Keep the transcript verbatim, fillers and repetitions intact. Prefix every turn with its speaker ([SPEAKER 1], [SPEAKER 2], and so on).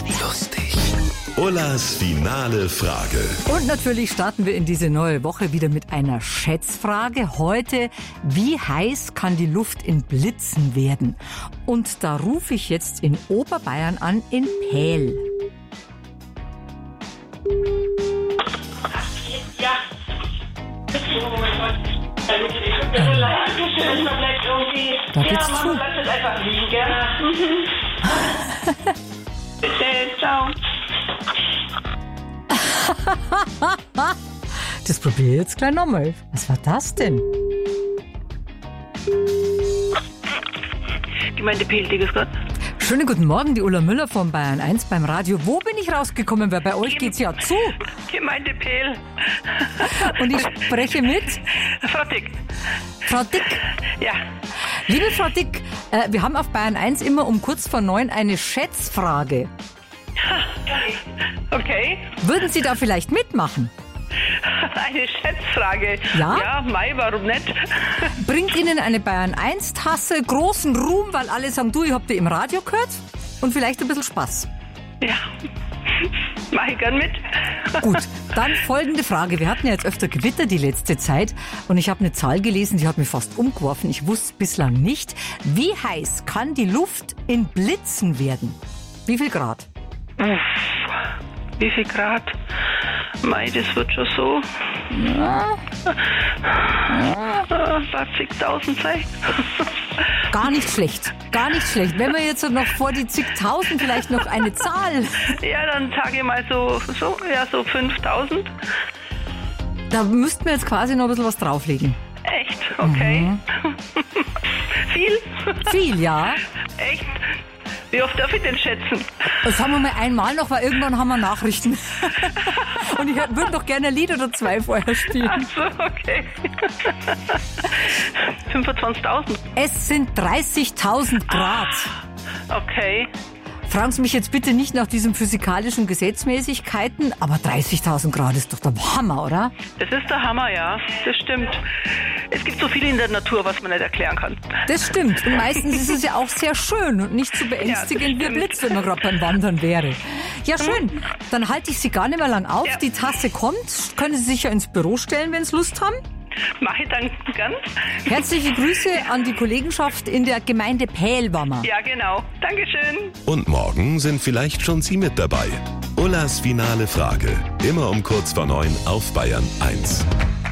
[SPEAKER 1] Wie lustig. Ullas finale Frage.
[SPEAKER 2] Und natürlich starten wir in diese neue Woche wieder mit einer Schätzfrage. Heute, wie heiß kann die Luft in Blitzen werden? Und da rufe ich jetzt in Oberbayern an, in Pähl.
[SPEAKER 3] Ja.
[SPEAKER 2] Da geht's
[SPEAKER 3] ja,
[SPEAKER 2] zu.
[SPEAKER 3] Mama, lass es einfach liegen, gell? Bitte, ciao.
[SPEAKER 2] Das probiere ich jetzt gleich nochmal. Was war das denn?
[SPEAKER 3] Gemeinde Pähl, grüß Gott.
[SPEAKER 2] Schönen guten Morgen, die Ulla Müller von Bayern eins beim Radio. Wo bin ich rausgekommen? Weil bei euch geht's ja zu.
[SPEAKER 3] Gemeinde Pähl.
[SPEAKER 2] Und ich spreche mit
[SPEAKER 3] Frau Dick.
[SPEAKER 2] Frau Dick.
[SPEAKER 3] Ja.
[SPEAKER 2] Liebe Frau Dick, äh, wir haben auf Bayern eins immer um kurz vor neun eine Schätzfrage.
[SPEAKER 3] Okay.
[SPEAKER 2] Würden Sie da vielleicht mitmachen?
[SPEAKER 3] Eine Schätzfrage.
[SPEAKER 2] Ja?
[SPEAKER 3] Ja, Mai, warum nicht?
[SPEAKER 2] Bringt Ihnen eine Bayern eins Tasse großen Ruhm, weil alle sagen, du, ich hab die im Radio gehört? Und vielleicht ein bisschen Spaß.
[SPEAKER 3] Ja. Mach ich gern mit.
[SPEAKER 2] Gut, dann folgende Frage. Wir hatten ja jetzt öfter Gewitter die letzte Zeit und ich habe eine Zahl gelesen, die hat mich fast umgeworfen. Ich wusste bislang nicht, wie heiß kann die Luft in Blitzen werden? Wie viel Grad?
[SPEAKER 3] Uff. Wie viel Grad? Mai, das wird schon so.
[SPEAKER 2] Ja.
[SPEAKER 3] zwanzigtausend sein.
[SPEAKER 2] Gar nicht schlecht, gar nicht schlecht. Wenn wir jetzt noch vor die zigtausend vielleicht noch eine Zahl.
[SPEAKER 3] Ja, dann sage ich mal so, so, ja, so fünftausend.
[SPEAKER 2] Da müssten wir jetzt quasi noch ein bisschen was drauflegen.
[SPEAKER 3] Echt? Okay.
[SPEAKER 2] Mhm.
[SPEAKER 3] Viel?
[SPEAKER 2] Viel, ja.
[SPEAKER 3] Echt? Wie oft darf ich denn schätzen?
[SPEAKER 2] Das haben wir mal einmal noch, weil irgendwann haben wir Nachrichten. Und ich würde doch gerne ein Lied oder zwei vorher spielen.
[SPEAKER 3] Ach so, okay. fünfundzwanzigtausend.
[SPEAKER 2] Es sind dreißigtausend Grad.
[SPEAKER 3] Okay.
[SPEAKER 2] Fragen Sie mich jetzt bitte nicht nach diesen physikalischen Gesetzmäßigkeiten, aber dreißigtausend Grad ist doch der Hammer, oder?
[SPEAKER 3] Das ist der Hammer, ja. Das stimmt. Es gibt so viel in der Natur, was man nicht erklären kann.
[SPEAKER 2] Das stimmt. Und meistens ist es ja auch sehr schön und nicht so beängstigend wie ein Blitz, wenn man gerade beim Wandern wäre. Ja, schön. Dann halte ich Sie gar nicht mehr lang auf.
[SPEAKER 3] Ja.
[SPEAKER 2] Die Tasse kommt. Können Sie sich ja ins Büro stellen, wenn Sie Lust haben.
[SPEAKER 3] Mach ich dann ganz.
[SPEAKER 2] Herzliche Grüße an die Kollegenschaft in der Gemeinde Pähl, war man.
[SPEAKER 3] Ja, genau. Dankeschön.
[SPEAKER 1] Und morgen sind vielleicht schon Sie mit dabei. Ullas finale Frage. Immer um kurz vor neun auf Bayern eins.